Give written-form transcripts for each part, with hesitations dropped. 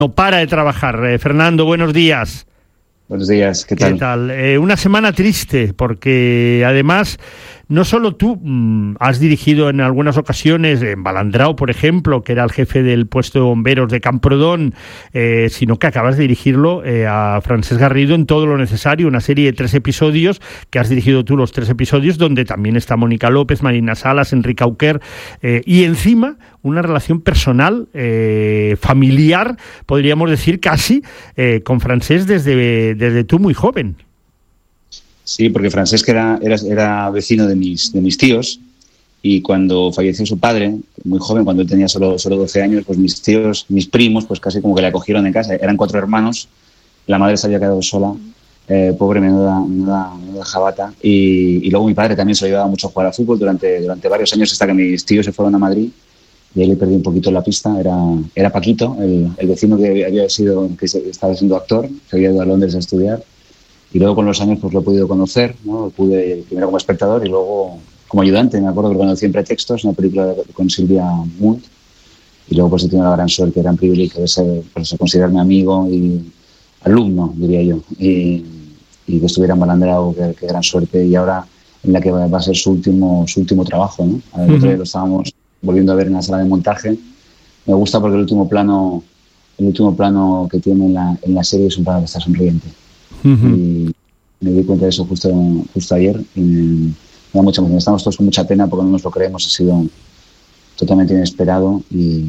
No para de trabajar. Fernando, buenos días. Buenos días, ¿qué tal? ¿Qué tal? Una semana triste, porque además no solo tú has dirigido en algunas ocasiones, en Balandrau, por ejemplo, que era el jefe del puesto de bomberos de Camprodón, sino que acabas de dirigirlo a Francesc Garrido en Todo lo necesario, una serie de 3 episodios, que has dirigido tú los 3 episodios, donde también está Mónica López, Marina Salas, Enrique Auquer, y encima una relación personal, familiar, podríamos decir casi, con Francesc desde tú muy joven. Sí, porque Francesc era vecino de mis tíos, y cuando falleció su padre, muy joven, cuando él tenía solo 12 años, pues mis tíos, mis primos, pues casi como que le acogieron en casa. Eran 4 hermanos, la madre se había quedado sola, pobre, menuda jabata, y luego mi padre también se lo llevaba mucho a jugar al fútbol durante varios años, hasta que mis tíos se fueron a Madrid, y ahí le perdí un poquito la pista. Era Paquito, el vecino que estaba siendo actor, que había ido a Londres a estudiar. Y luego con los años pues lo he podido conocer, ¿no? Lo pude primero como espectador y luego como ayudante. Me acuerdo que conocí en Pretextos, una película con Silvia Munt, y luego pues he tenido la gran suerte, el gran privilegio de ser, pues, considerarme amigo y alumno, diría yo, y que estuviera en Balandrau, qué gran suerte. Y ahora en la que va a ser su último trabajo, ¿no? El otro día lo estábamos volviendo a ver en la sala de montaje. Me gusta porque el último plano que tiene en la serie es un plano que está sonriente. Y me di cuenta de eso justo ayer y me da mucha emoción. Estamos todos con mucha pena porque no nos lo creemos, ha sido totalmente inesperado y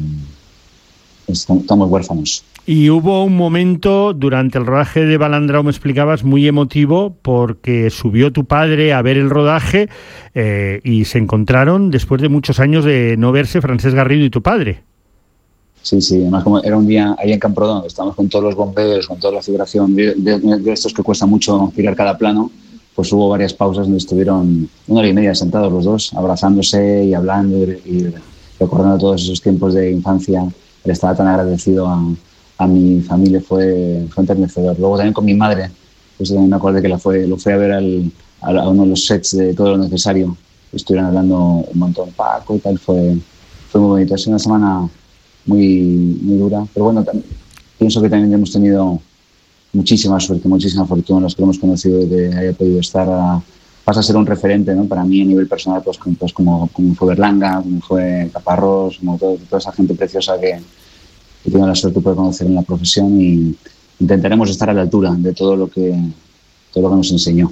estamos huérfanos. Y hubo un momento durante el rodaje de Balandrau, me explicabas, muy emotivo, porque subió tu padre a ver el rodaje y se encontraron después de muchos años de no verse Francesc Garrido y tu padre. Sí, además como era un día ahí en Camprodón, estábamos con todos los bomberos, con toda la figuración de estos que cuesta mucho tirar cada plano, pues hubo varias pausas donde estuvieron 1 hora y media sentados los dos, abrazándose y hablando y recordando todos esos tiempos de infancia. Él estaba tan agradecido a mi familia, fue enternecedor. Luego también con mi madre, pues también me acuerdo que lo fue a ver a uno de los sets de Todo lo necesario. Estuvieron hablando un montón, Paco y tal, fue muy bonito. Es una semana muy dura, pero bueno, pienso que también hemos tenido muchísima suerte, muchísima fortuna los que hemos conocido y que haya podido estar. Pasa a ser un referente, ¿no? Para mí a nivel personal, pues como fue Berlanga, como fue Caparrós, como toda esa gente preciosa que tengo la suerte de poder conocer en la profesión, y intentaremos estar a la altura de todo lo que nos enseñó.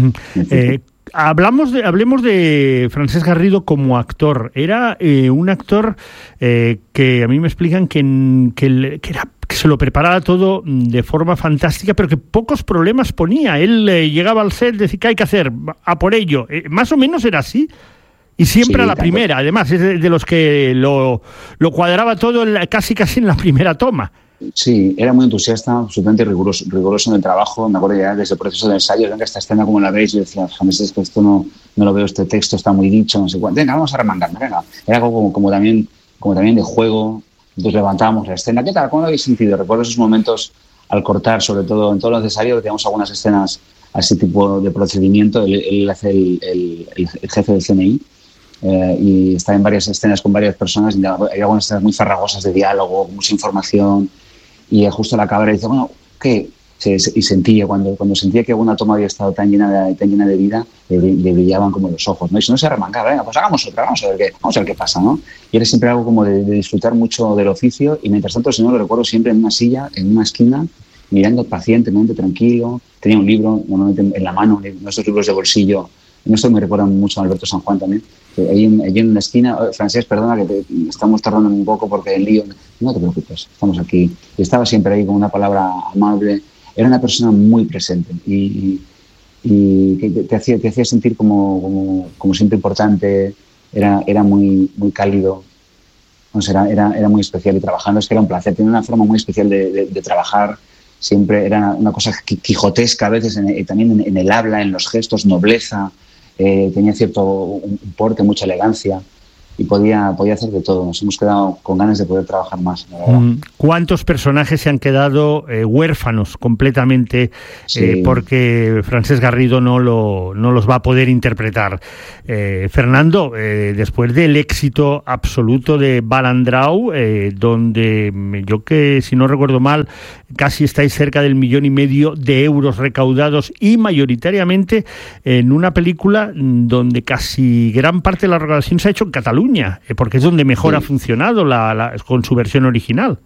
Hablemos de Francesc Garrido como actor. Era un actor que a mí me explican que se lo preparaba todo de forma fantástica, pero que pocos problemas ponía. Él llegaba al set, decía que hay que hacer, a por ello. Más o menos era así. Y siempre a la primera. Además, es de los que lo cuadraba todo casi en la primera toma. Sí, era muy entusiasta, absolutamente riguroso en el trabajo. Me acuerdo ya desde el proceso de ensayo, venga, esta escena como la veis, yo decía, jamás es que esto no lo veo, este texto está muy dicho, no sé cuánto. Venga, vamos a remangarnos, venga. Era algo como también de juego. Entonces levantábamos la escena. ¿Qué tal? ¿Cómo lo habéis sentido? Recuerdo esos momentos al cortar, sobre todo en Todo lo necesario, teníamos algunas escenas así tipo de procedimiento. Él hace el jefe del CNI. Y está en varias escenas con varias personas, y hay algunas escenas muy farragosas de diálogo, mucha información, y justo la cámara dice, bueno, ¿qué? Y sentía, cuando sentía que alguna toma había estado tan llena de vida, le brillaban como los ojos, ¿no? Y si no se arrancaba, venga, pues hagamos otra, vamos a ver qué pasa, ¿no? Y era siempre algo como de disfrutar mucho del oficio, y mientras tanto, si no, lo recuerdo siempre en una silla, en una esquina, mirando pacientemente, tranquilo. Tenía un libro normalmente en la mano, nuestros libros de bolsillo. Esto me recuerda mucho a Alberto San Juan también. Ahí en una esquina, Francesc, perdona que estamos tardando un poco porque el lío. No te preocupes, estamos aquí. Y estaba siempre ahí con una palabra amable. Era una persona muy presente y que te hacía sentir como siempre importante. Era muy cálido. O sea, era muy especial, y trabajando es que era un placer. Tenía una forma muy especial de trabajar. Siempre era una cosa quijotesca a veces, también en el habla, en los gestos, nobleza. Tenía cierto un porte, mucha elegancia. podía hacer de todo. Nos hemos quedado con ganas de poder trabajar más. ¿Cuántos personajes se han quedado huérfanos completamente porque Francesc Garrido no los va a poder interpretar? Fernando, después del éxito absoluto de Balandrau, donde yo que, si no recuerdo mal, casi estáis cerca del 1,5 millones de euros recaudados, y mayoritariamente en una película donde casi gran parte de la recaudación se ha hecho en Cataluña, porque es donde mejor ha funcionado con su versión original.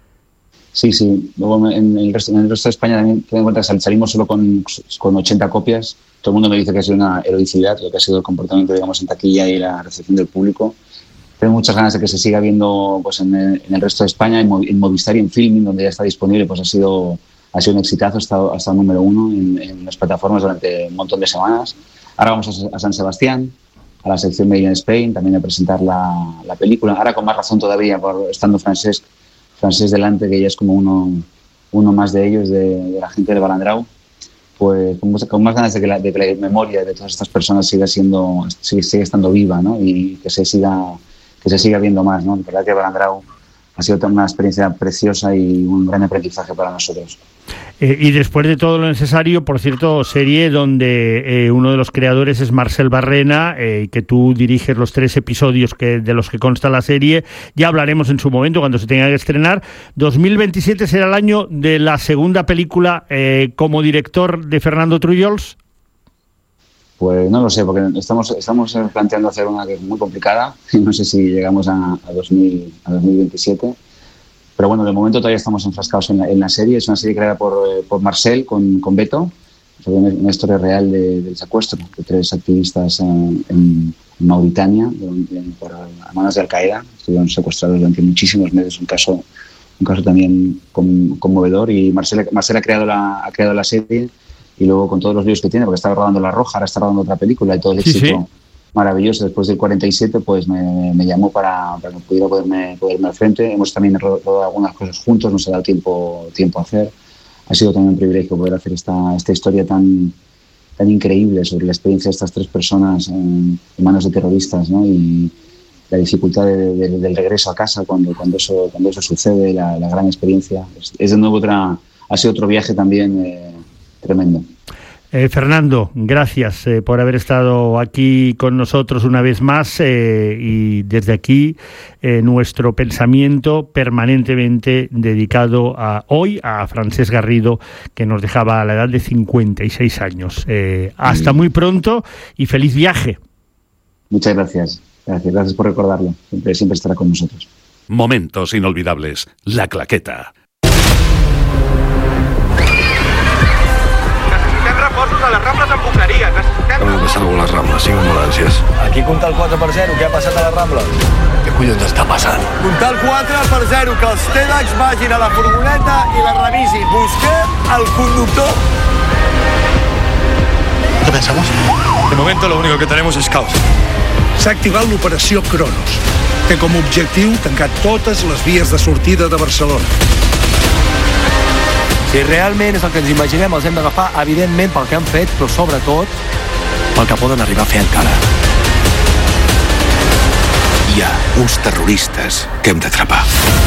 Sí. Luego en el resto de España también, ten en cuenta que salimos solo con 80 copias. Todo el mundo me dice que ha sido una heroicidad lo que ha sido el comportamiento, digamos, en taquilla y la recepción del público. Tengo muchas ganas de que se siga viendo pues en el resto de España, en Movistar y en Filmin, donde ya está disponible. Pues ha sido un exitazo, ha estado número 1 en las plataformas durante un montón de semanas. Ahora vamos a San Sebastián, a la sección Made in Spain, también a presentar la película. Ahora con más razón todavía, estando Francesc delante, que ya es como uno más de ellos, de la gente de Balandrau, pues con más ganas de que la memoria de todas estas personas siga estando viva, ¿no? Y que se siga viendo más, ¿no? La verdad que Balandrau ha sido una experiencia preciosa y un gran aprendizaje para nosotros. Y después de todo lo necesario, por cierto, serie donde uno de los creadores es Marcel Barrena, que tú diriges los 3 episodios de los que consta la serie. Ya hablaremos en su momento cuando se tenga que estrenar. 2027 será el año de la segunda película como director de Fernando Trullols. Pues no lo sé, porque estamos planteando hacer una que es muy complicada y no sé si llegamos a 2027. Pero bueno, de momento todavía estamos enfrascados en la serie. Es una serie creada por Marcel con Beto, sobre una historia real del secuestro de 3 activistas en Mauritania a manos de Al-Qaeda. Estuvieron secuestrados durante muchísimos meses, un caso también conmovedor. Y Marcel ha creado la serie, y luego con todos los líos que tiene, porque estaba rodando La Roja, ahora está rodando otra película y todo el éxito maravilloso después del 47, pues me llamó para que pudiera poderme al frente. Hemos también rodado algunas cosas juntos, nos ha dado tiempo a hacer. Ha sido también un privilegio poder hacer esta historia tan increíble sobre la experiencia de estas 3 personas en manos de terroristas, ¿no? Y la dificultad del regreso a casa cuando eso sucede, la gran experiencia. Es de nuevo ha sido otro viaje también tremendo. Fernando, gracias por haber estado aquí con nosotros una vez más, y desde aquí nuestro pensamiento permanentemente dedicado hoy a Francesc Garrido, que nos dejaba a la edad de 56 años. Hasta muy pronto y feliz viaje. Muchas gracias. Gracias por recordarlo. Siempre estará con nosotros. Momentos inolvidables. La Claqueta. A les Rambles amb Boqueria. Acaba de passar alguna a les Rambles, 5 ambulàncies. Aquí compta el 4-0, què ha passat a les Rambles? Què collons està passant? Compta el 4-0, que els TEDx vagin a la furgoneta i la revisin. Busquem el conductor. ¿Qué pensamos? De momento lo único que tenemos es caos. S'ha activat l'operació Cronos. Té com a objectiu tancar totes les vies de sortida de Barcelona. Si realment és el que ens imaginem, els hem d'agafar, evidentment, pel que han fet, però sobretot pel que poden arribar a fer encara. Hi ha uns terroristes que hem d'atrapar.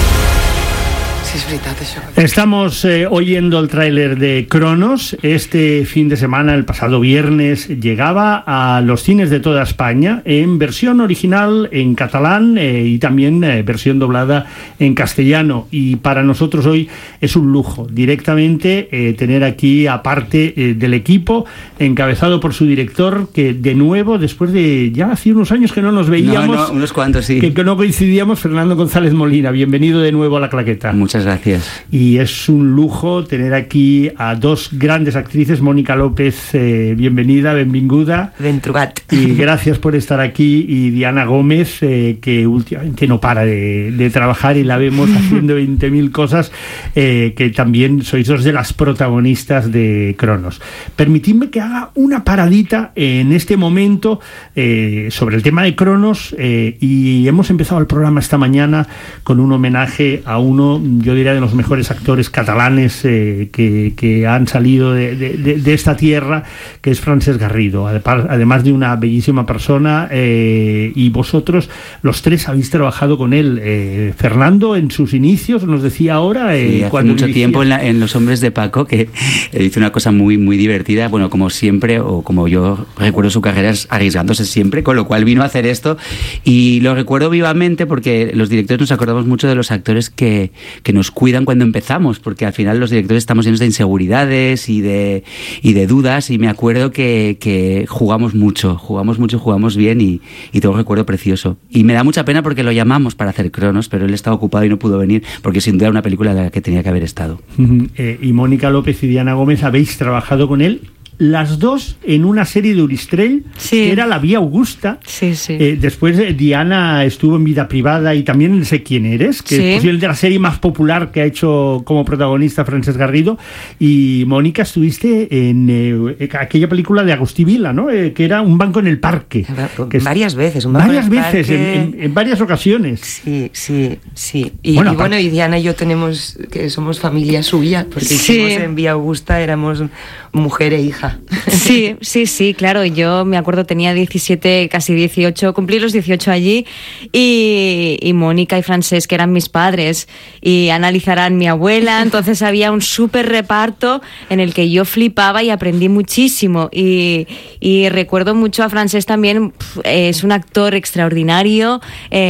Estamos oyendo el tráiler de Cronos. Este fin de semana, el pasado viernes, llegaba a los cines de toda España en versión original en catalán y también versión doblada en castellano. Y para nosotros hoy es un lujo directamente tener aquí, aparte del equipo, encabezado por su director, que de nuevo, después de ya hace unos años que no nos veíamos, unos cuantos, sí, que no coincidíamos, Fernando González Molina. Bienvenido de nuevo a La Claqueta. Muchas gracias. Y es un lujo tener aquí a 2 grandes actrices. Mónica López, bienvenida, benvinguda. Ben trobat. Y gracias por estar aquí. Y Diana Gómez, que últimamente no para de trabajar y la vemos haciendo 20.000 cosas, que también sois 2 de las protagonistas de Cronos. Permitidme que haga una paradita en este momento sobre el tema de Cronos, y hemos empezado el programa esta mañana con un homenaje a uno, yo yo diría de los mejores actores catalanes que han salido de esta tierra, que es Francesc Garrido, además de una bellísima persona, y vosotros los tres habéis trabajado con él. Fernando, en sus inicios, nos decía ahora... Sí, hace mucho tiempo en Los Hombres de Paco, que hizo una cosa muy, muy divertida, bueno, como siempre, o como yo recuerdo su carrera, es arriesgándose siempre, con lo cual vino a hacer esto, y lo recuerdo vivamente porque los directores nos acordamos mucho de los actores que nos cuidan cuando empezamos, porque al final los directores estamos llenos de inseguridades y de dudas, y me acuerdo que jugamos mucho, jugamos bien, y tengo un recuerdo precioso. Y me da mucha pena porque lo llamamos para hacer Cronos, pero él estaba ocupado y no pudo venir, porque sin duda era una película de la que tenía que haber estado. Y Mónica López y Diana Gómez habéis trabajado con él, las dos en una serie de Ulistrell, que era La Vía Augusta. Sí, sí. Después Diana estuvo en Vida Privada y también en Sé quién eres, que es posiblemente la serie más popular que ha hecho como protagonista Francesc Garrido. Y Mónica, estuviste en aquella película de Agustí Vila, ¿no? Que era Un banco en el parque. Varias veces. En varias ocasiones. Sí. Y Diana y yo somos familia suya, porque hicimos en Vía Augusta, éramos mujer e hija. Sí, claro. Yo me acuerdo, tenía 17, casi 18, cumplí los 18 allí, y Mónica y Francesc, que eran mis padres, y Ana Lizarán, mi abuela. Entonces había un súper reparto en el que yo flipaba y aprendí muchísimo. Y recuerdo mucho a Francesc también, es un actor extraordinario,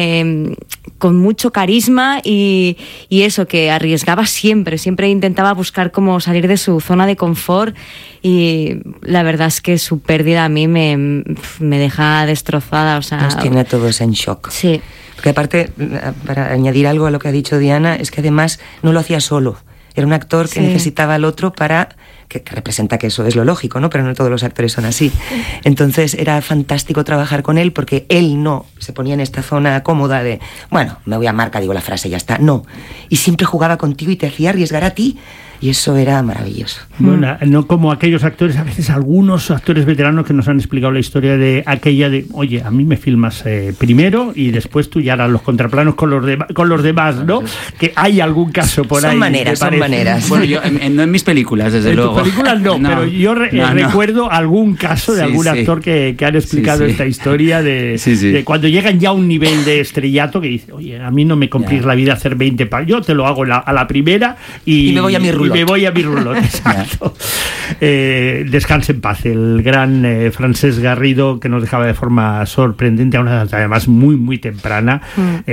con mucho carisma, y eso, que arriesgaba siempre intentaba buscar cómo salir de su zona de confort, y la verdad es que su pérdida a mí me deja destrozada, o sea... Nos tiene a todos en shock. Sí. Porque aparte, para añadir algo a lo que ha dicho Diana, es que además no lo hacía solo. Era un actor que necesitaba al otro para... Que representa que eso es lo lógico, ¿no? Pero no todos los actores son así. Entonces era fantástico trabajar con él, porque él no se ponía en esta zona cómoda de, bueno, me voy a marca, digo la frase, ya está. No. Y siempre jugaba contigo y te hacía arriesgar a ti. Y eso era maravilloso. Bueno, no como aquellos actores, a veces algunos actores veteranos que nos han explicado la historia de aquella de, oye, a mí me filmas primero y después tú ya harás los contraplanos con los demás, ¿no? Que hay algún caso por ahí. Son maneras. Bueno, yo no en mis películas, desde luego. En tus películas no, pero yo recuerdo algún caso de algún actor que han explicado esta historia de cuando llegan ya a un nivel de estrellato que dice, oye, a mí no me compliques la vida hacer 20 yo te lo hago a la primera y me voy a mi rulot. Exacto. Descanse en paz el gran Francesc Garrido, que nos dejaba de forma sorprendente a una edad además muy muy temprana.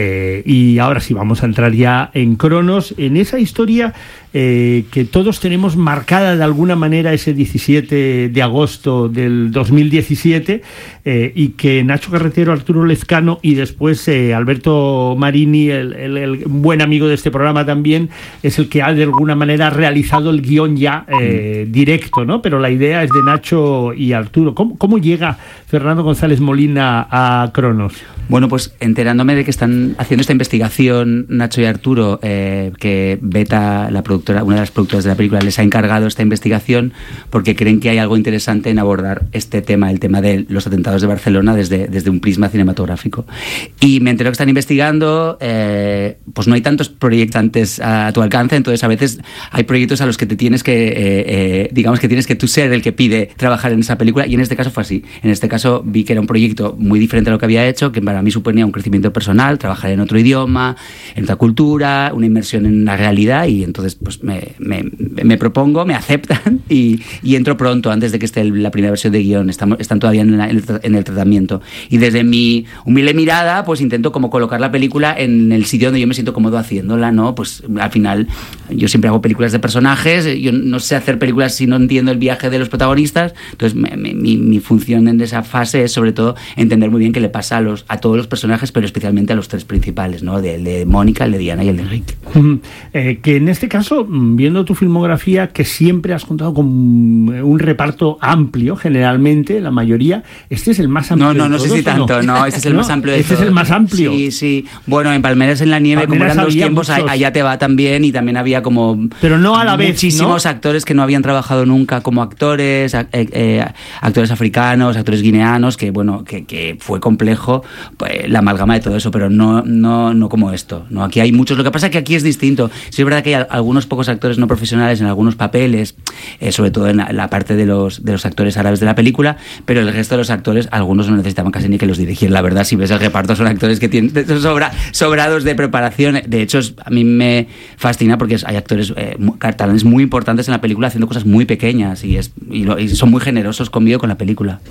Y ahora sí vamos a entrar ya en Cronos, en esa historia que todos tenemos marcada de alguna manera, ese 17 de agosto del 2017, y que Nacho Carretero, Arturo Lezcano y después Alberto Marini, el buen amigo de este programa también, es el que ha de alguna manera realizado el guión ya directo, ¿no? Pero la idea es de Nacho y Arturo. ¿Cómo llega Fernando González Molina a Cronos? Bueno, pues enterándome de que están haciendo esta investigación Nacho y Arturo, que Beta, la productora, una de las productoras de la película, les ha encargado esta investigación porque creen que hay algo interesante en abordar este tema, el tema de los atentados de Barcelona desde un prisma cinematográfico. Y me entero que están investigando, pues no hay tantos proyectantes a tu alcance, entonces a veces hay proyectos a los que te tienes que, digamos que tienes que tú ser el que pide trabajar en esa película, y en este caso fue así. En este caso vi que era un proyecto muy diferente a lo que había hecho, que para mí suponía un crecimiento personal, trabajar en otro idioma, en otra cultura, una inmersión en la realidad, y entonces pues me propongo, me aceptan y entro pronto, antes de que esté la primera versión de guión. Están todavía en el tratamiento, y desde mi humilde mirada pues intento como colocar la película en el sitio donde yo me siento cómodo haciéndola, ¿no? Pues al final yo siempre hago películas de personajes, yo no sé hacer películas si no entiendo el viaje de los protagonistas, entonces mi función en esa fase es sobre todo entender muy bien qué le pasa a todos los personajes, pero especialmente a los tres principales, ¿no? El de Mónica, el de Diana y el de Enrique. Que en este caso curioso, viendo tu filmografía, que siempre has contado con un reparto amplio, generalmente, la mayoría. Este es el más amplio. No sé si tanto, no, este es el más amplio de Este todos. es el más amplio. Sí. Bueno, en Palmeras en la nieve, como eran dos tiempos, allá te va también, y también había como... Pero no a la vez, muchísimos actores que no habían trabajado nunca como actores, actores africanos, actores guineanos, que fue complejo, pues, la amalgama de todo eso, pero no como esto. No, aquí hay muchos. Lo que pasa es que aquí es distinto. Sí es verdad que hay algunos pocos actores no profesionales en algunos papeles, sobre todo en la parte de los actores árabes de la película, pero el resto de los actores, algunos no necesitaban casi ni que los dirigieran. La verdad, si ves el reparto, son actores que tienen sobrados de preparación. De hecho, a mí me fascina porque hay actores catalanes muy importantes en la película haciendo cosas muy pequeñas y son muy generosos conmigo con la película.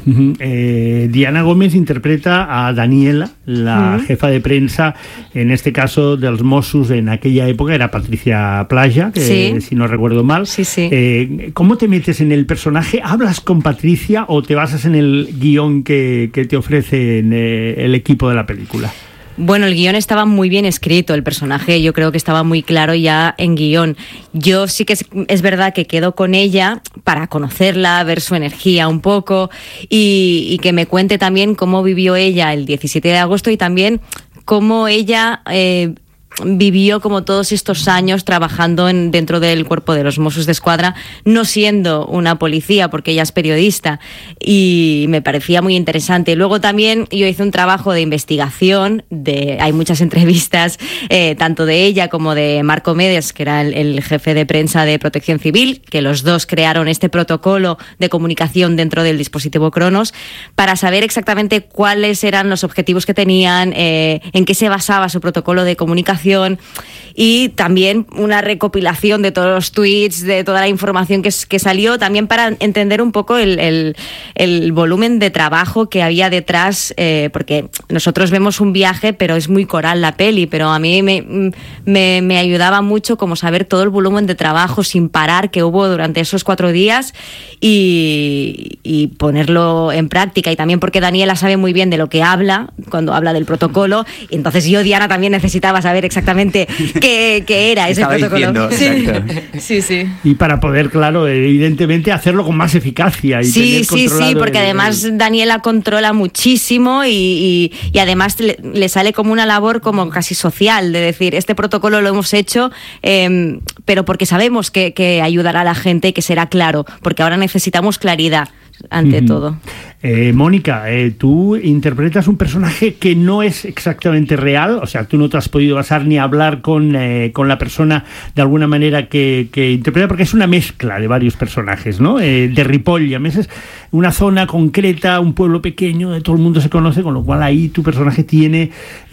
Diana Gómez interpreta a Daniela, la jefa de prensa, en este caso de los Mossos en aquella época, era Patricia Playa, que si no recuerdo mal. Sí. ¿Cómo te metes en el personaje? ¿Hablas con Patricia o te basas en el guión que te ofrece el equipo de la película? Bueno, el guión estaba muy bien escrito, el personaje yo creo que estaba muy claro ya en guión. Yo sí que es verdad que quedo con ella para conocerla, ver su energía un poco y que me cuente también cómo vivió ella el 17 de agosto y también cómo ella vivió como todos estos años trabajando dentro del cuerpo de los Mossos d'Esquadra, no siendo una policía porque ella es periodista, y me parecía muy interesante. Luego también yo hice un trabajo de investigación, hay muchas entrevistas tanto de ella como de Marco Medes, que era el jefe de prensa de Protección Civil, que los dos crearon este protocolo de comunicación dentro del dispositivo Cronos para saber exactamente cuáles eran los objetivos que tenían, en qué se basaba su protocolo de comunicación, y también una recopilación de todos los tweets, de toda la información que salió, también para entender un poco el volumen de trabajo que había detrás, porque nosotros vemos un viaje, pero es muy coral la peli, pero a mí me ayudaba mucho como saber todo el volumen de trabajo sin parar que hubo durante esos 4 días y ponerlo en práctica, y también porque Daniela sabe muy bien de lo que habla cuando habla del protocolo, y entonces yo, Diana, también necesitaba saber exactamente qué era ese protocolo. Sí. Y para poder, claro, evidentemente hacerlo con más eficacia. Sí, porque además Daniela controla muchísimo y además le sale como una labor como casi social, de decir, este protocolo lo hemos hecho, pero porque sabemos que ayudará a la gente y que será claro, porque ahora necesitamos claridad ante todo. Mónica, tú interpretas un personaje que no es exactamente real, o sea, tú no te has podido basar ni hablar con la persona de alguna manera que interpreta, porque es una mezcla de varios personajes, ¿no? De Ripoll, a veces una zona concreta, un pueblo pequeño, todo el mundo se conoce, con lo cual ahí tu personaje tiene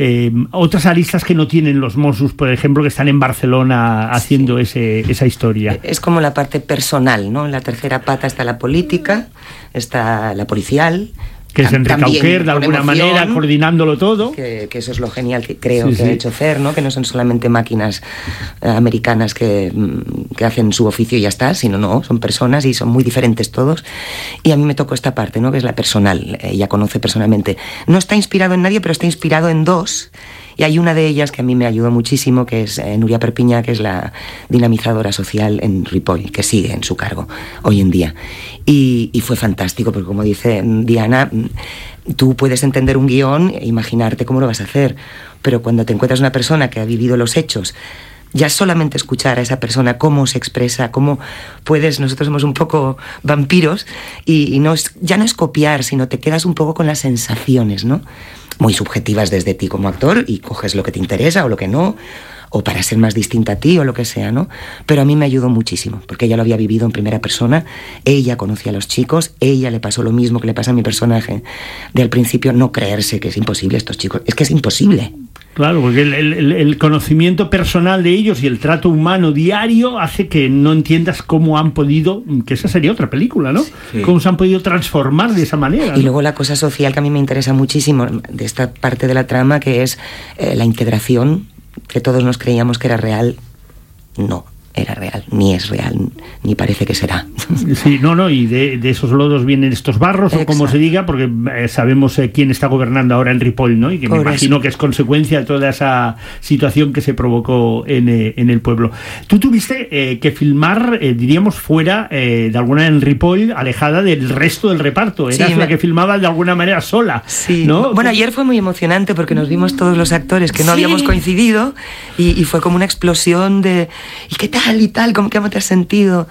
otras aristas que no tienen los Mossos, por ejemplo, que están en Barcelona haciendo esa historia. Es como la parte personal, ¿no? En la tercera pata está la política, está la policial, que es Enrique Auquer, de alguna manera, coordinándolo todo. Que eso es lo genial que creo que ha hecho Fer, ¿no? Que no son solamente máquinas americanas que hacen su oficio y ya está, sino son personas y son muy diferentes todos. Y a mí me tocó esta parte, ¿no? Que es la personal. Ella conoce personalmente. No está inspirado en nadie, pero está inspirado en 2. Y hay una de ellas que a mí me ayudó muchísimo, que es Nuria Perpiñá, que es la dinamizadora social en Ripoll, que sigue en su cargo hoy en día. Y fue fantástico, porque como dice Diana, tú puedes entender un guión e imaginarte cómo lo vas a hacer, pero cuando te encuentras una persona que ha vivido los hechos, ya solamente escuchar a esa persona cómo se expresa, cómo puedes, nosotros somos un poco vampiros, y ya no es copiar, sino te quedas un poco con las sensaciones, ¿no? Muy subjetivas desde ti como actor, y coges lo que te interesa o lo que no, o para ser más distinta a ti o lo que sea, ¿no? Pero a mí me ayudó muchísimo, porque ella lo había vivido en primera persona, ella conocía a los chicos, ella le pasó lo mismo que le pasa a mi personaje, de al principio no creerse que es imposible estos chicos, es que es imposible. Claro, porque el conocimiento personal de ellos y el trato humano diario hace que no entiendas cómo han podido, que esa sería otra película, ¿no? Sí. Cómo se han podido transformar de esa manera, ¿no? Y luego la cosa social que a mí me interesa muchísimo de esta parte de la trama, que es la integración, que todos nos creíamos que era real. No era real, ni es real, ni parece que será. Sí, y de esos lodos vienen estos barros, o como se diga, porque sabemos quién está gobernando ahora en Ripoll, ¿no? Y que me imagino que es consecuencia de toda esa situación que se provocó en el pueblo. Tú tuviste que filmar, diríamos, fuera, de alguna manera en Ripoll, alejada del resto del reparto. Eras la que filmaba de alguna manera sola, ¿no? Bueno, ayer fue muy emocionante porque nos vimos todos los actores que no habíamos coincidido y fue como una explosión de ¿y qué tal y tal? ¿Cómo te has sentido?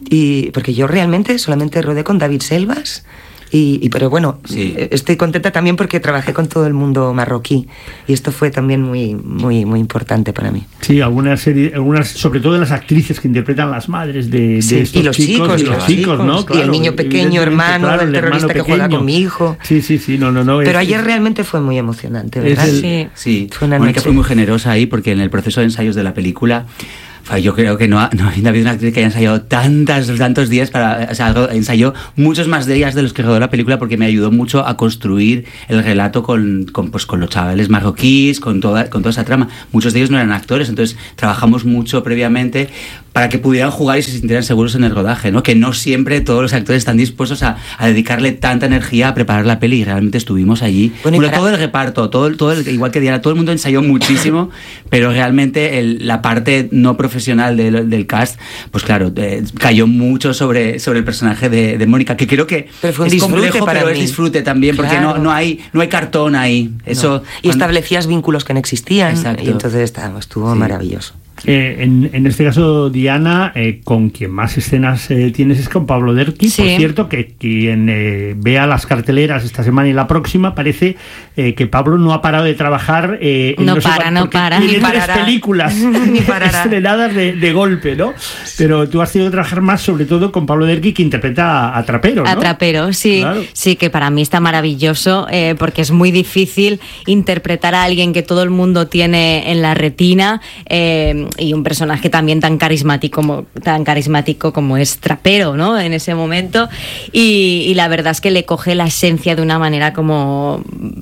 Y porque yo realmente solamente rodé con David Selvas pero bueno, estoy contenta también porque trabajé con todo el mundo marroquí y esto fue también muy muy muy importante para mí. Sí, algunas sobre todo de las actrices que interpretan las madres de estos y los chicos, ¿no? Claro, y el niño pequeño, hermano del terrorista que juega con mi hijo. Sí, no. Pero ayer realmente fue muy emocionante, ¿verdad? Sí. Mónica fue muy generosa ahí porque en el proceso de ensayos de la película yo creo que no ha habido una actriz que haya ensayado tantos días ensayó muchos más días de los que rodó la película porque me ayudó mucho a construir el relato con los chavales marroquíes, con toda esa trama. Muchos de ellos no eran actores, entonces trabajamos mucho previamente para que pudieran jugar y se sintieran seguros en el rodaje, ¿no? Que no siempre todos los actores están dispuestos a dedicarle tanta energía a preparar la peli y realmente estuvimos allí. Todo el reparto, igual que Diana, todo el mundo ensayó muchísimo, pero realmente la parte no profesional del cast, pues claro, cayó mucho sobre el personaje de Mónica, que creo que es complejo, pero es disfrute también, porque no hay cartón ahí. Eso, y establecías vínculos que no existían. Exacto. Y entonces estuvo maravilloso. En este caso, Diana, con quien más escenas tienes es con Pablo Derqui. Por cierto, que quien vea las carteleras esta semana y la próxima, parece que Pablo no ha parado de trabajar. No para. Tiene 3 películas estrenadas de golpe, ¿no? Pero tú has tenido que trabajar más, sobre todo con Pablo Derqui, que interpreta a Trapero, ¿no? A Trapero, sí. Claro. Sí, que para mí está maravilloso, porque es muy difícil interpretar a alguien que todo el mundo tiene en la retina, y un personaje también tan carismático como es Trapero, ¿no? En ese momento, y la verdad es que le coge la esencia de una manera como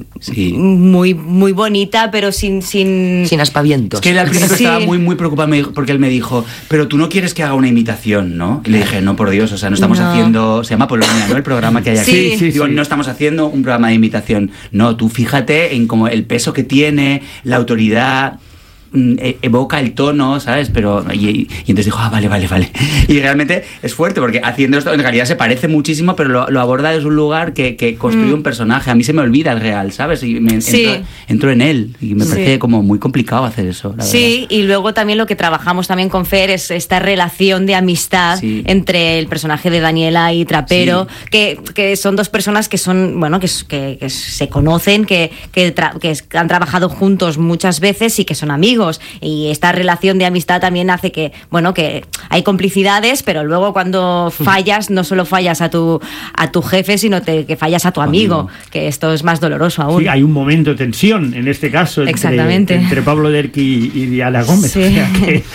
muy muy bonita, pero sin aspavientos. Es que él al principio estaba muy muy preocupado porque él me dijo, pero tú no quieres que haga una imitación, ¿no? Y le dije, no, por Dios, no estamos haciendo, se llama Polonia, ¿no? El programa que hay aquí. Digo, no estamos haciendo un programa de imitación. No, tú fíjate en como el peso que tiene, la autoridad, evoca el tono, ¿sabes? Pero y entonces dijo, vale. Y realmente es fuerte porque haciendo esto en realidad se parece muchísimo, pero lo aborda desde un lugar que construye un personaje. A mí se me olvida el real, ¿sabes? Y entro en él y me parece como muy complicado hacer eso, la verdad. Y luego también lo que trabajamos también con Fer es esta relación de amistad entre el personaje de Daniela y Trapero, que son dos personas que son, bueno, que se conocen, que han trabajado juntos muchas veces y que son amigos. Y esta relación de amistad también hace que hay complicidades, pero luego cuando fallas, no solo fallas a tu jefe, sino que fallas a tu amigo, que esto es más doloroso aún. Sí, hay un momento de tensión en este caso entre Pablo Derqui y Diana Gómez. Sí. O sea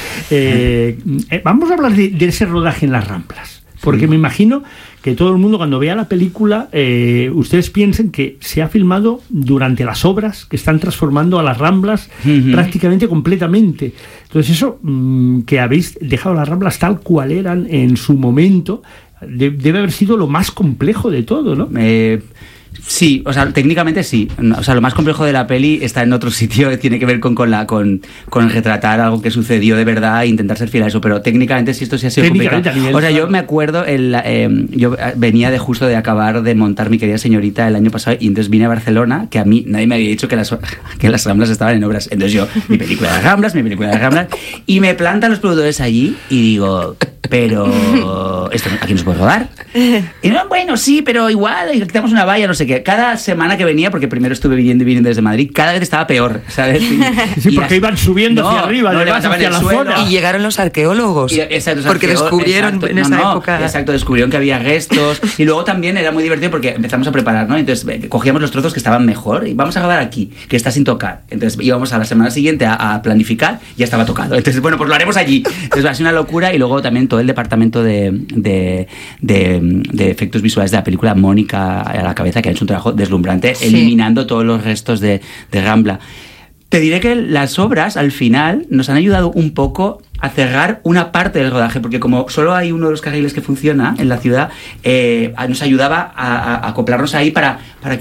que, vamos a hablar de ese rodaje en las Ramblas, porque me imagino que todo el mundo, cuando vea la película, ustedes piensen que se ha filmado durante las obras que están transformando a las Ramblas prácticamente completamente. Entonces eso, que habéis dejado las Ramblas tal cual eran en su momento, debe haber sido lo más complejo de todo, ¿no? Sí, o sea, técnicamente sí. O sea, lo más complejo de la peli está en otro sitio, tiene que ver con retratar algo que sucedió de verdad e intentar ser fiel a eso, pero técnicamente sí, esto sí ha sido complicado. O sea, yo me acuerdo, yo venía justo de acabar de montar Mi querida señorita el año pasado y entonces vine a Barcelona, que a mí nadie me había dicho que las Ramblas estaban en obras. Entonces yo, mi película de las Ramblas, y me plantan los productores allí y digo, pero esto aquí no se puede rodar. Y no, bueno, sí, pero igual quitamos una valla, no sé qué. Cada semana que venía, porque primero estuve viniendo desde Madrid, cada vez estaba peor, ¿sabes? Porque iban subiendo hacia arriba, hacia la zona. Y llegaron los arqueólogos, porque descubrieron en esa época. Exacto, descubrieron que había restos. Y luego también era muy divertido porque empezamos a preparar, ¿no? Entonces cogíamos los trozos que estaban mejor y vamos a grabar aquí, que está sin tocar. Entonces íbamos a la semana siguiente a planificar y ya estaba tocado. Entonces, bueno, pues lo haremos allí. Entonces ha sido una locura. Y luego también todo el departamento de efectos visuales de la película, Mónica a la cabeza, que ha hecho un trabajo deslumbrante, eliminando todos los restos de Rambla. Te diré que las obras al final nos han ayudado un poco a cerrar una parte del rodaje, porque como solo hay uno de los carriles que funciona en la ciudad, nos ayudaba a acoplarnos ahí para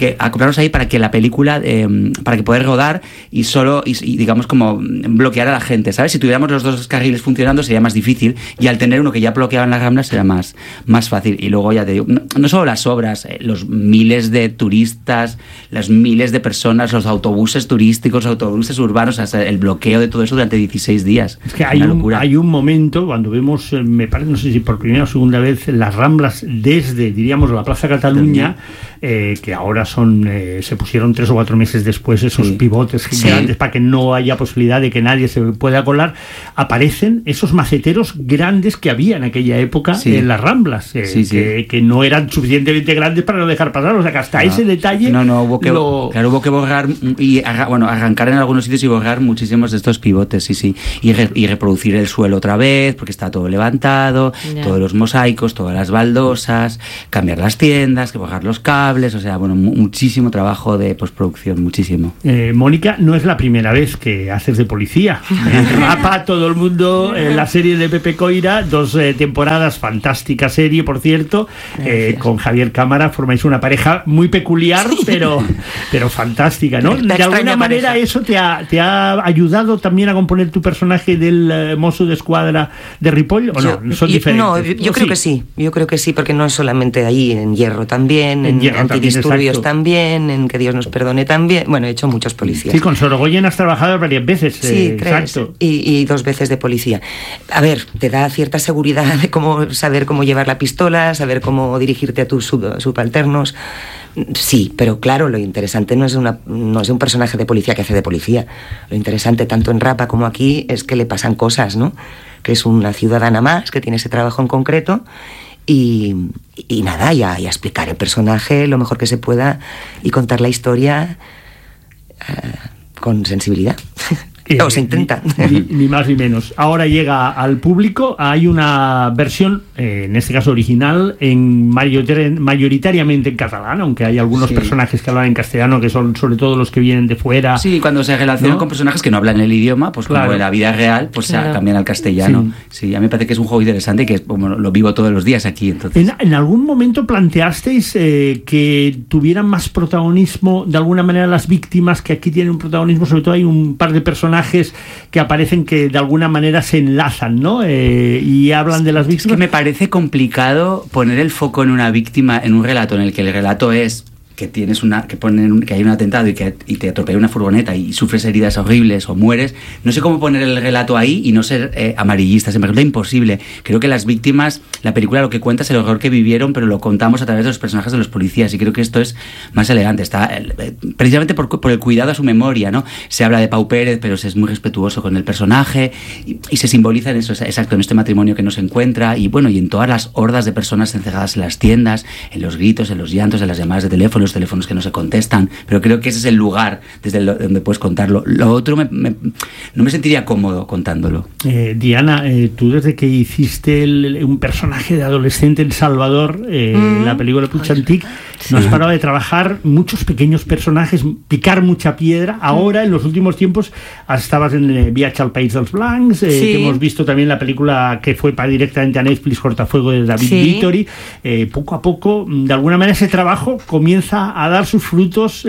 que la película, para que poder rodar y digamos como bloquear a la gente, ¿sabes? Si tuviéramos los dos carriles funcionando sería más difícil, y al tener uno que ya bloqueaba en las Ramblas será más fácil. Y luego ya te digo, no solo las obras, los miles de turistas, las miles de personas, los autobuses turísticos, autobuses urbanos, hasta el bloqueo de todo eso durante 16 días. Es que hay un momento cuando vemos, me parece, no sé si por primera o segunda vez, las Ramblas desde, diríamos, la Plaza Cataluña, que ahora se pusieron 3 o 4 meses después esos pivotes gigantes para que no haya posibilidad de que nadie se pueda colar, aparecen esos maceteros grandes que había en aquella época en las Ramblas, que no eran suficientemente grandes para no dejar pasar, o sea que hasta ese detalle hubo que borrar y arrancar en algunos sitios y borrar muchísimos de estos pivotes, y reproducir el suelo otra vez porque está todo levantado, todos los mosaicos, todas las baldosas, cambiar las tiendas, que borrar los cables, o sea, muchísimo trabajo de postproducción, muchísimo. Mónica, no es la primera vez que haces de policía. Rapa todo el mundo en la serie de Pepe Coira, 2 temporadas, fantástica serie, por cierto, con Javier Cámara formáis una pareja muy peculiar, pero fantástica, ¿no? De alguna manera eso te ha ayudado también a componer tu personaje del Mosso d'Esquadra de Ripoll, ¿o no? ¿Son diferentes? No, yo creo que sí, porque no es solamente ahí, en Hierro también, en Antidisturbios también, en Que Dios nos perdone también. Bueno, he hecho muchos policías. Sí, con Sorogoyen has trabajado varias veces. Sí, 3, exacto. Y 2 veces de policía. A ver, te da cierta seguridad de saber cómo llevar la pistola, saber cómo dirigirte a tus subalternos. Sí, pero claro, lo interesante no es un personaje de policía que hace de policía. Lo interesante, tanto en Rapa como aquí, es que le pasan cosas, ¿no? Que es una ciudadana más, que tiene ese trabajo en concreto, y nada, y a explicar el personaje lo mejor que se pueda y contar la historia con sensibilidad. O se intenta. Ni más ni menos. Ahora llega al público, hay una versión, en este caso original, mayoritariamente en catalán, aunque hay algunos personajes que hablan en castellano, que son sobre todo los que vienen de fuera. Sí, cuando se relacionan con personajes que no hablan el idioma, pues como en la vida real, pues se cambian al castellano. Sí, a mí me parece que es un juego interesante y que lo vivo todos los días aquí. Entonces. ¿En algún momento planteasteis que tuvieran más protagonismo, de alguna manera, las víctimas, que aquí tienen un protagonismo? Sobre todo hay un par de personajes que aparecen que de alguna manera se enlazan, ¿no? Y hablan de las víctimas. Es que me parece complicado poner el foco en una víctima en un relato en el que el relato es que tienes que hay un atentado y te atropella una furgoneta y sufres heridas horribles o mueres. No sé cómo poner el relato ahí y no ser amarillista, se me resulta imposible. Creo que las víctimas, la película lo que cuenta es el horror que vivieron, pero lo contamos a través de los personajes de los policías, y creo que esto es más elegante. Está precisamente por el cuidado a su memoria, ¿no? Se habla de Pau Pérez, pero se es muy respetuoso con el personaje y se simboliza en eso, exacto, en este matrimonio que no se encuentra, y en todas las hordas de personas encerradas en las tiendas, en los gritos, en los llantos, en las llamadas de teléfono, los teléfonos que no se contestan, pero creo que ese es el lugar desde donde puedes contarlo. Lo otro no me sentiría cómodo contándolo. Diana, tú desde que hiciste un personaje de adolescente en Salvador, la película Puig Antic, no has parado de trabajar muchos pequeños personajes, picar mucha piedra. Ahora, en los últimos tiempos, estabas en Viaje al País dels Blancs, que hemos visto también la película que fue directamente a Netflix, Cortafuego, de David Vittori. Poco a poco, de alguna manera, ese trabajo comienza a dar sus frutos,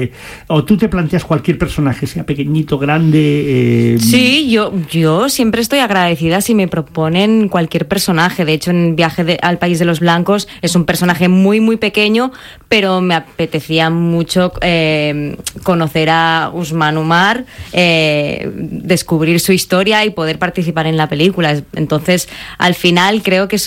o tú te planteas cualquier personaje, sea pequeñito, grande. Sí, yo siempre estoy agradecida si me proponen cualquier personaje. De hecho, en Viaje al País de los Blancos es un personaje muy muy pequeño, pero me apetecía mucho conocer a Usman Umar, descubrir su historia y poder participar en la película. Entonces, al final creo que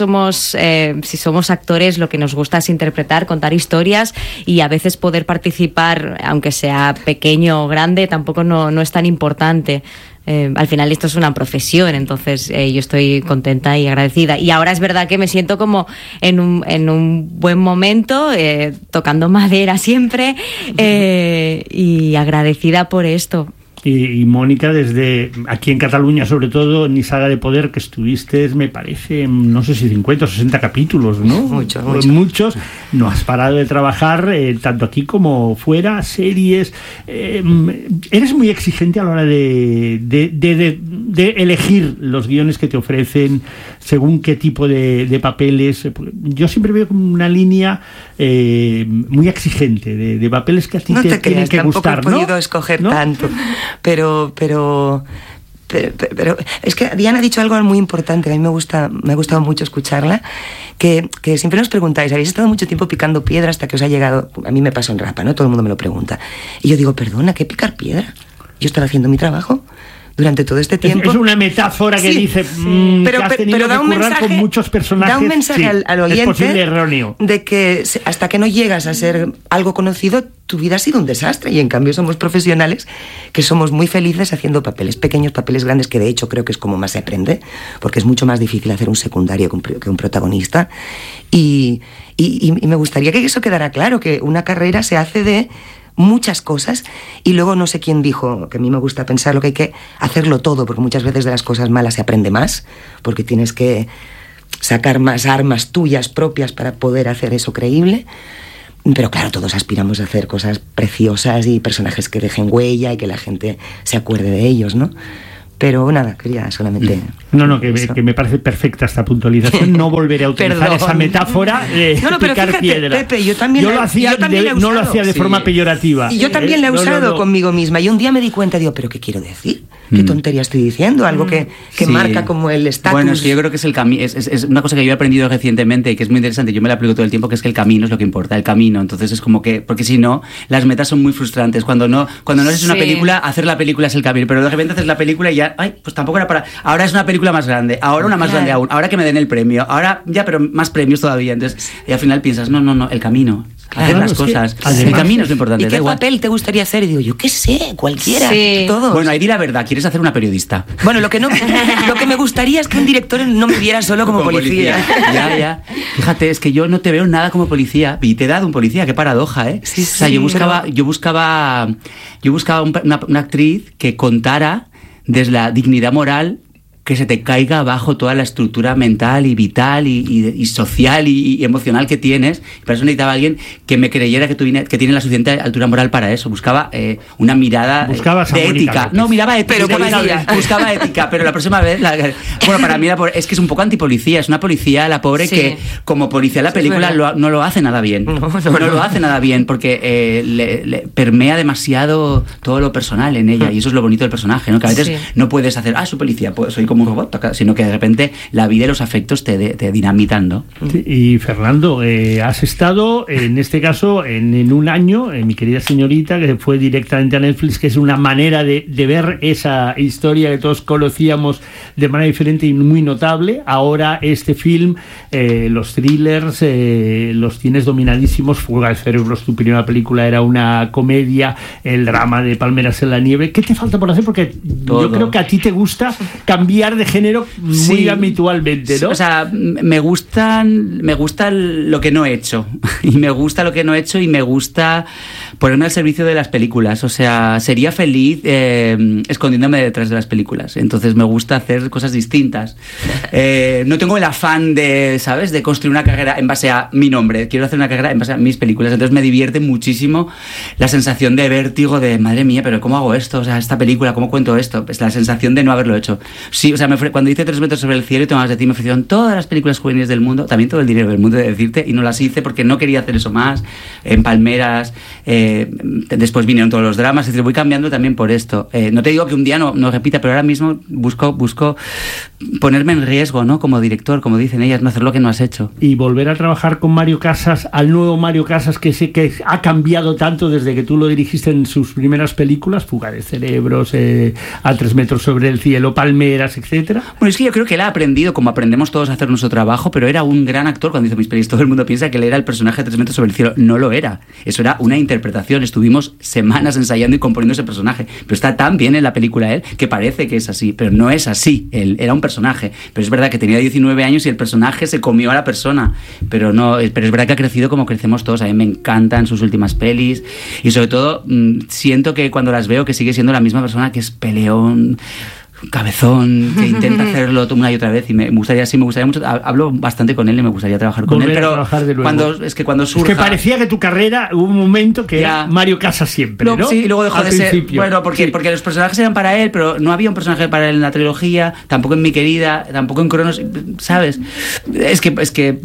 si somos actores, lo que nos gusta es interpretar, contar historias, y a veces poder participar, aunque sea pequeño o grande, tampoco no es tan importante. Al final esto es una profesión, entonces yo estoy contenta y agradecida. Y ahora es verdad que me siento como en un buen momento, tocando madera siempre, y agradecida por esto. Y Mónica, desde aquí en Cataluña, sobre todo, en Nissaga de Poder, que estuviste, me parece, no sé si 50 o 60 capítulos, ¿no? Muchos. No has parado de trabajar, tanto aquí como fuera, series. Eres muy exigente a la hora de elegir los guiones que te ofrecen, según qué tipo de papeles. Yo siempre veo como una línea muy exigente, de papeles que a ti no te tienen que gustar, ¿no? No he podido escoger tanto. Pero es que Diana ha dicho algo muy importante, que a mí me ha gustado mucho escucharla, que siempre nos preguntáis, habéis estado mucho tiempo picando piedra hasta que os ha llegado, a mí me pasó en Rapa, ¿no? Todo el mundo me lo pregunta. Y yo digo, perdona, ¿qué picar piedra? Yo estaba haciendo mi trabajo durante todo este tiempo. Es una metáfora que dice pero, que has tenido pero da que un currar mensaje, con muchos personajes. Da un mensaje al oyente, es posible erróneo, de que hasta que no llegas a ser algo conocido, tu vida ha sido un desastre, y en cambio somos profesionales que somos muy felices haciendo papeles pequeños, papeles grandes, que de hecho creo que es como más se aprende, porque es mucho más difícil hacer un secundario que un protagonista. Y me gustaría que eso quedara claro, que una carrera se hace de muchas cosas, y luego no sé quién dijo, que a mí me gusta pensar lo que hay que hacerlo todo, porque muchas veces de las cosas malas se aprende más, porque tienes que sacar más armas tuyas propias para poder hacer eso creíble. Pero claro, todos aspiramos a hacer cosas preciosas y personajes que dejen huella y que la gente se acuerde de ellos, ¿no? Pero nada, quería solamente... No, que me parece perfecta esta puntualización. No volveré a utilizar esa metáfora de picar fíjate, piedra. Pepe, yo lo hacía de forma peyorativa. Y yo también la he usado conmigo misma. Y un día me di cuenta, digo, ¿pero qué quiero decir? ¿Qué tontería estoy diciendo? Algo que marca como el estatus. Bueno, es que yo creo que es el camino. Es una cosa que yo he aprendido recientemente y que es muy interesante. Yo me la aplico todo el tiempo, que es que el camino es lo que importa, el camino. Entonces es como que... Porque si no, las metas son muy frustrantes. Cuando no haces una película, hacer la película es el camino. Pero de repente haces la película y ya... Ay, pues tampoco era para... Ahora es una película más grande. Ahora una más grande aún. Ahora que me den el premio. Ahora ya, pero más premios todavía. Entonces, y al final piensas, no, el camino. Hacer las cosas. El camino es lo importante. ¿Y qué papel te gustaría hacer? Y digo, yo qué sé, cualquiera. Todos. Bueno, ahí di la verdad. ¿Quieres hacer una periodista? Bueno, lo que me gustaría es que un director no me viera solo como policía. Ya. Fíjate, es que yo no te veo nada como policía. Y te he dado un policía. Qué paradoja, ¿eh? Sí, o sea, yo buscaba una actriz que contara desde la dignidad moral, que se te caiga abajo toda la estructura mental y vital y social y emocional que tienes. Para eso necesitaba alguien que me creyera que tiene la suficiente altura moral para eso. Buscaba una mirada de ética. No, miraba ética. Buscaba ética, pero la próxima vez... Bueno, para mí es que es un poco antipolicía. Es una policía, la pobre, que como policía la película no lo hace nada bien. No lo hace nada bien, porque le permea demasiado todo lo personal en ella. Y eso es lo bonito del personaje, ¿no? Que a veces no puedes hacer, soy policía, soy como un robot, sino que de repente la vida y los afectos te dinamitan, ¿no? Sí, y Fernando, has estado en este caso en un año, Mi querida señorita, que fue directamente a Netflix, que es una manera de ver esa historia que todos conocíamos de manera diferente y muy notable. Ahora este film, los thrillers los tienes dominadísimos. Fuga de cerebros, tu primera película era una comedia, el drama de Palmeras en la nieve. ¿Qué te falta por hacer? Porque yo creo que a ti te gusta cambiar de género muy habitualmente, ¿no? O sea, me gusta lo que no he hecho. Y me gusta lo que no he hecho y me gusta ponerme al servicio de las películas. O sea, sería feliz escondiéndome detrás de las películas. Entonces me gusta hacer cosas distintas. No tengo el afán de, ¿sabes?, de construir una carrera en base a mi nombre. Quiero hacer una carrera en base a mis películas. Entonces me divierte muchísimo la sensación de vértigo de, madre mía, pero ¿cómo hago esto? O sea, esta película, ¿cómo cuento esto? Pues la sensación de no haberlo hecho. Sí, o sea, cuando hice 3 metros sobre el cielo y Tomás de ti, me ofrecieron todas las películas juveniles del mundo, también todo el dinero del mundo, de decirte, y no las hice porque no quería hacer eso más. En Palmeras, después vinieron todos los dramas, es decir, voy cambiando también por esto. No te digo que un día no repita, pero ahora mismo busco ponerme en riesgo, ¿no? Como director, como dicen ellas, no hacer lo que no has hecho. Y volver a trabajar con Mario Casas, al nuevo Mario Casas, que sé que ha cambiado tanto desde que tú lo dirigiste en sus primeras películas, Fuga de cerebros, A 3 metros sobre el cielo, Palmeras, etcétera. Bueno, es que yo creo que él ha aprendido, como aprendemos todos a hacer nuestro trabajo, pero era un gran actor cuando hizo mis pelis. Todo el mundo piensa que él era el personaje de 3 metros sobre el cielo. No lo era. Eso era una interpretación. Estuvimos semanas ensayando y componiendo ese personaje. Pero está tan bien en la película él que parece que es así, pero no es así. Él era un personaje. Pero es verdad que tenía 19 años y el personaje se comió a la persona. Pero es verdad que ha crecido como crecemos todos. A mí me encantan sus últimas pelis y sobre todo siento que cuando las veo que sigue siendo la misma persona, que es peleón, cabezón, que intenta hacerlo una y otra vez, y me gustaría mucho. Hablo bastante con él y me gustaría trabajar con él, pero cuando surja... Es que parecía que tu carrera hubo un momento que era Mario Casas siempre, ¿no? Sí, y luego dejó de ser... Bueno, porque los personajes eran para él, pero no había un personaje para él en la trilogía, tampoco en Mi Querida, tampoco en Cronos, ¿sabes? Es que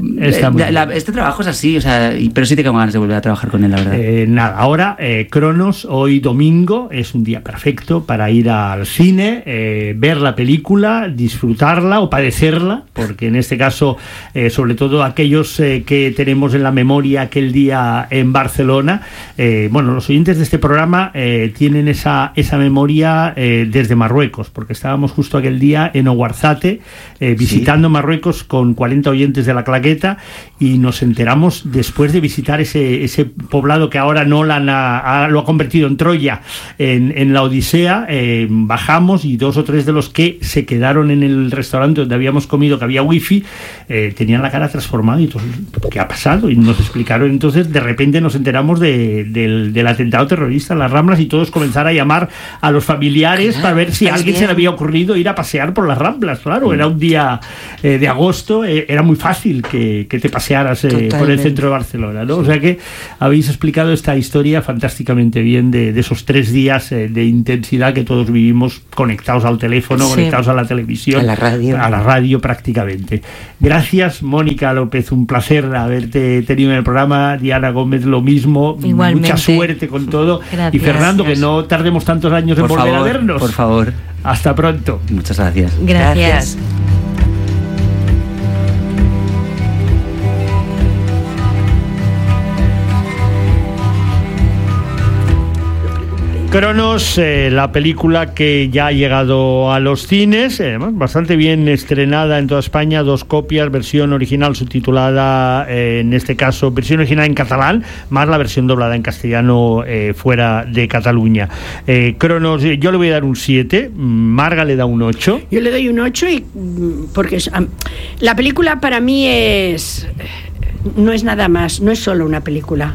este trabajo es así, o sea, pero sí tengo ganas de volver a trabajar con él, la verdad. Nada, ahora Cronos, hoy domingo, es un día perfecto para ir al cine, ver la película, disfrutarla o padecerla, porque en este caso, sobre todo aquellos que tenemos en la memoria aquel día en Barcelona, los oyentes de este programa tienen esa memoria desde Marruecos, porque estábamos justo aquel día en Ouarzate, visitando Marruecos con 40 oyentes de La Claqueta, y nos enteramos después de visitar ese poblado que ahora Nolan lo ha convertido en Troya, en la Odisea. Bajamos y 2 o 3 de los que se quedaron en el restaurante donde habíamos comido, que había wifi, tenían la cara transformada, y entonces, ¿qué ha pasado? Y nos explicaron. Entonces de repente nos enteramos del atentado terrorista en las Ramblas, y todos comenzaron a llamar a los familiares para ver si a alguien se le había ocurrido ir a pasear por las Ramblas. Claro, era un día de agosto, era muy fácil que te pasearas por el centro de Barcelona, ¿no? O sea que habéis explicado esta historia fantásticamente bien de esos 3 días de intensidad que todos vivimos conectados al teléfono, conectados a la televisión, a la radio prácticamente. Gracias, Mónica López, un placer haberte tenido en el programa. Diana Gómez, lo mismo. Igualmente. Mucha suerte con todo. Gracias. Y Fernando, que no tardemos tantos años en volver a vernos. Por favor. Hasta pronto. Muchas gracias. Gracias. Cronos, la película que ya ha llegado a los cines, bastante bien estrenada en toda España, 2 copias, versión original subtitulada, en este caso versión original en catalán, más la versión doblada en castellano fuera de Cataluña. Cronos, yo le voy a dar un 7, Marga le da un 8. Yo le doy un 8 porque la película para mí no es nada más, no es solo una película.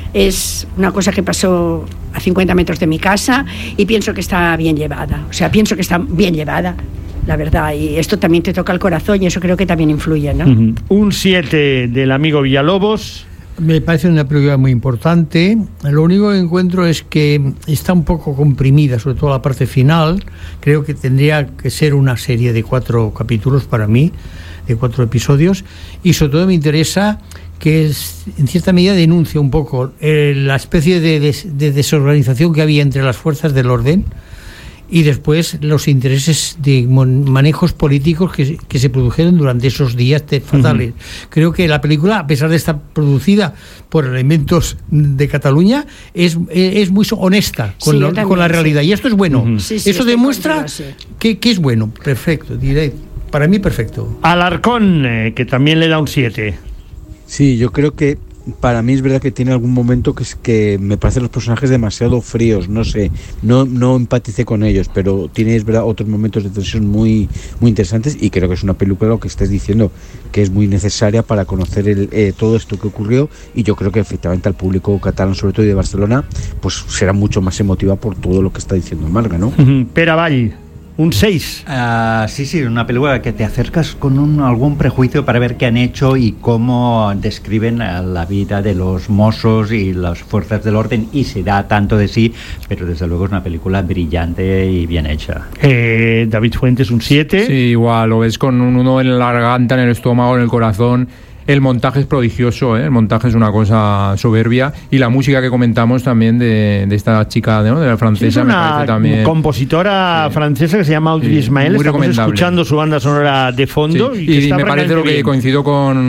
Es una cosa que pasó a 50 metros de mi casa y pienso que está bien llevada. O sea, pienso que está bien llevada, la verdad. Y esto también te toca el corazón y eso creo que también influye, ¿no? Un 7 del amigo Villalobos. Me parece una película muy importante. Lo único que encuentro es que está un poco comprimida, sobre todo la parte final. Creo que tendría que ser una serie de 4 capítulos para mí, de 4 episodios. Y sobre todo me interesa que en cierta medida denuncia un poco la especie de desorganización que había entre las fuerzas del orden y después los intereses de manejos políticos que se produjeron durante esos días fatales. Creo que la película, a pesar de estar producida por elementos de Cataluña, es muy honesta con la realidad, y esto es bueno. Eso demuestra que es bueno. Perfecto, diré. Para mí perfecto. Alarcón, que también le da un 7. Sí, yo creo que para mí es verdad que tiene algún momento que me parecen los personajes demasiado fríos, no sé, no empaticé con ellos, pero tiene, es verdad, otros momentos de tensión muy interesantes, y creo que es una película, lo que estáis diciendo, que es muy necesaria para conocer todo esto que ocurrió, y yo creo que efectivamente al público catalán, sobre todo y de Barcelona, pues será mucho más emotiva por todo lo que está diciendo Marga, ¿no? Pere Avall, un 6. Sí, una película que te acercas con algún prejuicio para ver qué han hecho y cómo describen la vida de los mozos y las fuerzas del orden, y se da tanto de sí, pero desde luego es una película brillante y bien hecha. David Fuentes, un 7. Sí, igual, lo ves con un nudo en la garganta, en el estómago, en el corazón. El montaje es prodigioso, el montaje es una cosa soberbia, y la música que comentamos también de esta chica, ¿no?, de la francesa, es me parece también compositora francesa que se llama Audrey Ismael. Estamos escuchando su banda sonora de fondo, y me parece lo que coincido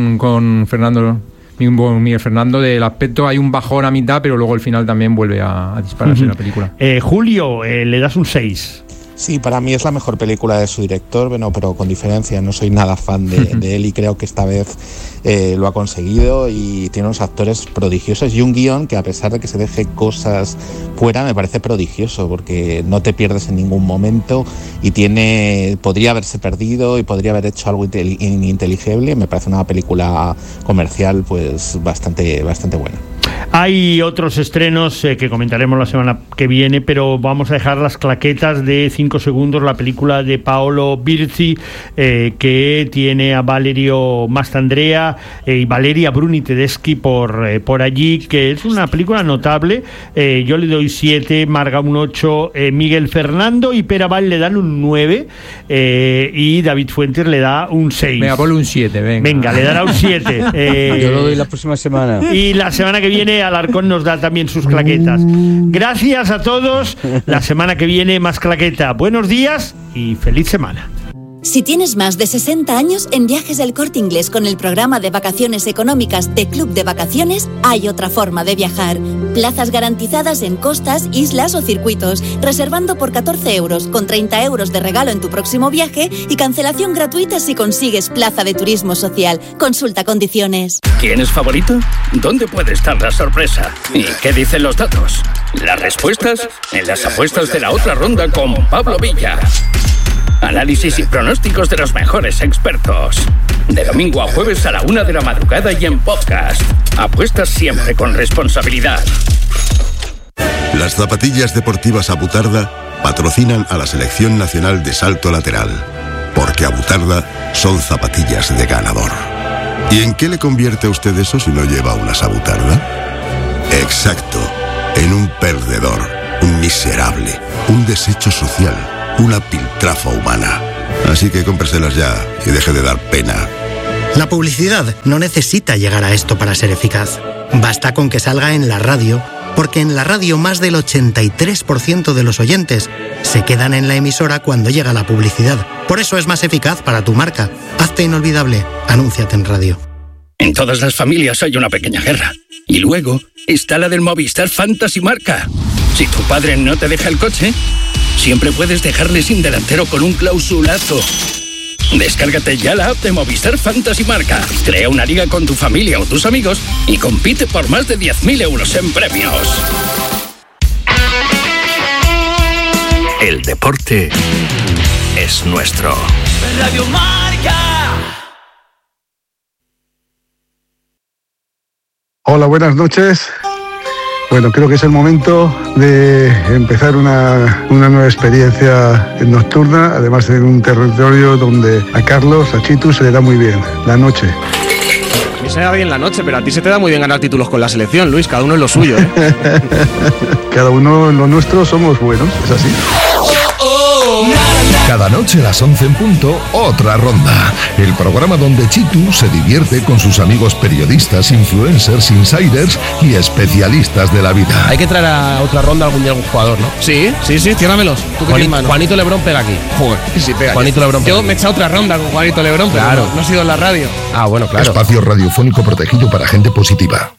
con Fernando, Miguel Fernando, del aspecto, hay un bajón a mitad, pero luego al final también vuelve a dispararse la película. Julio, le das un 6. Sí, para mí es la mejor película de su director, bueno, pero con diferencia, no soy nada fan de él y creo que esta vez lo ha conseguido y tiene unos actores prodigiosos y un guión que, a pesar de que se deje cosas fuera, me parece prodigioso porque no te pierdes en ningún momento y podría haberse perdido y podría haber hecho algo ininteligible. Me parece una película comercial pues bastante buena. Hay otros estrenos que comentaremos la semana que viene, pero vamos a dejar las claquetas de 5 segundos, la película de Paolo Virzi, que tiene a Valerio Mastandrea y Valeria Bruni Tedeschi por allí, que es una película notable. Yo le doy 7, Marga un 8, Miguel Fernando y Pere Avall le dan un 9 y David Fuentes le da un 6. Venga, ponle un 7, venga, le dará un 7. Yo lo doy la próxima semana. Y la semana que viene Alarcón nos da también sus claquetas. Gracias a todos. La semana que viene más claqueta. Buenos días y feliz semana. Si tienes más de 60 años, en Viajes del Corte Inglés con el programa de vacaciones económicas de Club de Vacaciones, hay otra forma de viajar. Plazas garantizadas en costas, islas o circuitos, reservando por 14 euros, con 30 euros de regalo en tu próximo viaje y cancelación gratuita si consigues plaza de turismo social. Consulta condiciones. ¿Quién es favorito? ¿Dónde puede estar la sorpresa? ¿Y qué dicen los datos? Las respuestas en las apuestas de la otra ronda con Pablo Villa. Análisis y pronósticos de los mejores expertos. De domingo a jueves a la 1 de la madrugada y en podcast. Apuestas siempre con responsabilidad. Las zapatillas deportivas Abutarda patrocinan a la Selección Nacional de Salto Lateral. Porque Abutarda son zapatillas de ganador. ¿Y en qué le convierte a usted eso si no lleva unas Abutarda? Exacto, en un perdedor, un miserable, un desecho social. Una piltrafa humana. Así que cómpreselas ya y deje de dar pena. La publicidad no necesita llegar a esto para ser eficaz. Basta con que salga en la radio, porque en la radio más del 83% de los oyentes se quedan en la emisora cuando llega la publicidad. Por eso es más eficaz para tu marca. Hazte inolvidable. Anúnciate en radio. En todas las familias hay una pequeña guerra. Y luego está la del Movistar Fantasy Marca. Si tu padre no te deja el coche, siempre puedes dejarle sin delantero con un clausulazo. Descárgate ya la app de Movistar Fantasy Marca. Crea una liga con tu familia o tus amigos y compite por más de 10.000 euros en premios. El deporte es nuestro. Radio Marca. Hola, buenas noches. Bueno, creo que es el momento de empezar una nueva experiencia nocturna, además en un territorio donde a Carlos, a Chitu, se le da muy bien la noche. A mí se me da bien la noche, pero a ti se te da muy bien ganar títulos con la selección, Luis, cada uno en lo suyo, ¿eh? Cada uno en lo nuestro somos buenos, es así. Cada noche a las 11 en punto, otra ronda. El programa donde Chitu se divierte con sus amigos periodistas, influencers, insiders y especialistas de la vida. Hay que traer a otra ronda algún día algún jugador, ¿no? Sí, ciérramelos. ¿Tú qué tienes, Juanito Lebrón pega aquí. Joder, sí pega. Juanito Lebrón pega. Yo me he echado otra ronda con Juanito Lebrón, claro. Pero no he sido en la radio. Ah, bueno, claro. Espacio radiofónico protegido para gente positiva.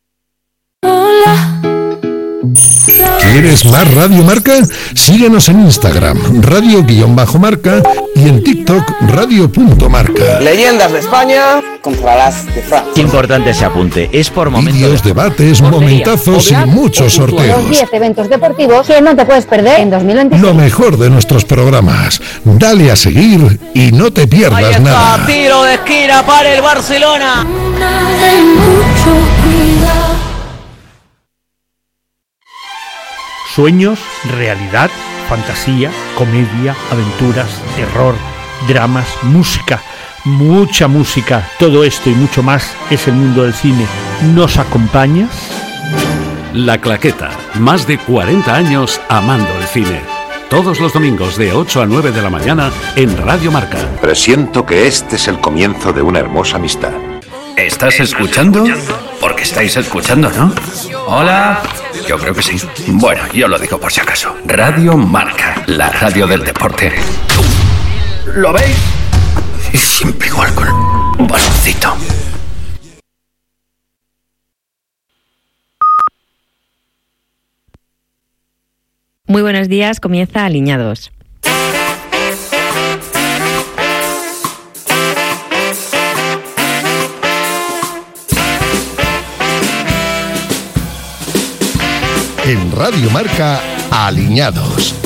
¿Quieres más Radio Marca? Síguenos en Instagram, radio_marca y en TikTok, radio.marca. Leyendas de España contra las de Francia. Qué importante ese apunte. Es por momentos. Vídeos, debates, momentazos y muchos sorteos. Los 10 eventos deportivos que no te puedes perder en 2025. Lo mejor de nuestros programas. Dale a seguir y no te pierdas Ahí está, nada. Tiro de esquina para el Barcelona. Sueños, realidad, fantasía, comedia, aventuras, terror, dramas, música, mucha música. Todo esto y mucho más es el mundo del cine. ¿Nos acompañas? La Claqueta. Más de 40 años amando el cine. Todos los domingos de 8 a 9 de la mañana en Radio Marca. Presiento que este es el comienzo de una hermosa amistad. ¿Estás escuchando? Porque estáis escuchando, ¿no? Hola. Yo creo que sí. Bueno, yo lo digo por si acaso. Radio Marca, la radio del deporte. ¿Lo veis? Es siempre igual con un baloncito. Muy buenos días, comienza Alineados. En Radio Marca, Aliñados.